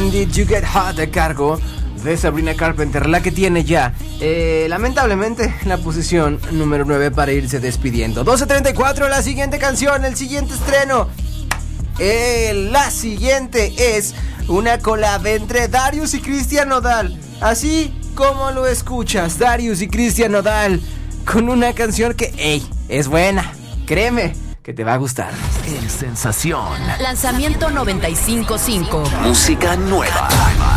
When Did You Get Hot a cargo de Sabrina Carpenter, la que tiene ya, lamentablemente, la posición número 9 para irse despidiendo. 12:34, la siguiente canción, el siguiente estreno. La siguiente es una collab entre Darius y Cristian Nodal. Así como lo escuchas, Darius y Cristian Nodal, con una canción que, es buena. Créeme que te va a gustar. En Sensación. Lanzamiento 95.5. Música nueva.